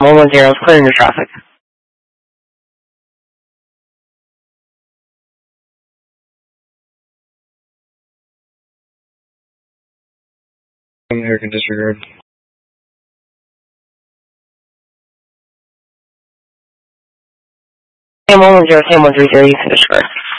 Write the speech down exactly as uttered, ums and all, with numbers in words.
one one zero is clearing your traffic. American disregard. Sam one one zero, Sam one three zero, you can disregard.